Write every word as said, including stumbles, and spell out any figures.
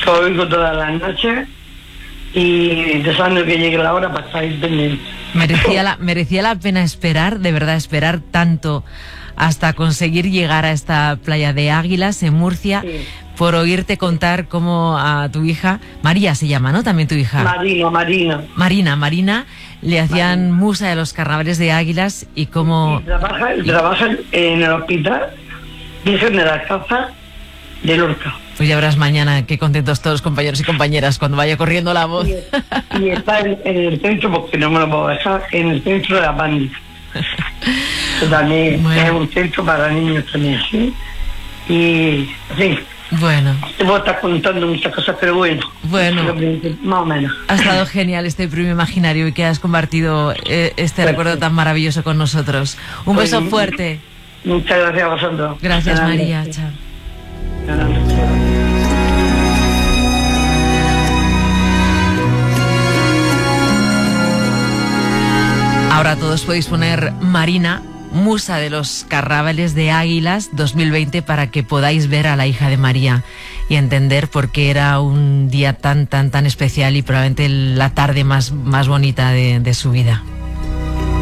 que oigo todas las noches y deseando que llegue la hora para estar pendiente. Merecía la, merecía la pena esperar, de verdad, esperar tanto hasta conseguir llegar a esta playa de Águilas en Murcia, sí, por oírte contar cómo a tu hija, María se llama, ¿no? También tu hija. Marina, Marina. Marina, Marina, le hacían Marina. musa de los carnavales de Águilas y cómo... Y trabaja, trabaja en el hospital Virgen de la Caza de Lorca. Pues ya verás mañana qué contentos todos los compañeros y compañeras cuando vaya corriendo la voz. Y, y está en, en el centro, porque no me lo puedo dejar, en el centro de la Pandi. Que también bueno, es un centro para niños también, ¿sí? Y, sí. Bueno. Te puedo estar contando muchas cosas, pero bueno. Bueno. Más o menos. Ha estado genial este premio imaginario y que has compartido eh, este Perfecto. recuerdo tan maravilloso con nosotros. Un beso pues, fuerte. Muchas gracias a vosotros. Gracias, Gracias. María. Chao. Ahora todos podéis poner Marina, musa de los carnavales de Águilas dos mil veinte, para que podáis ver a la hija de María y entender por qué era un día tan, tan, tan especial y probablemente la tarde más, más bonita de, de su vida.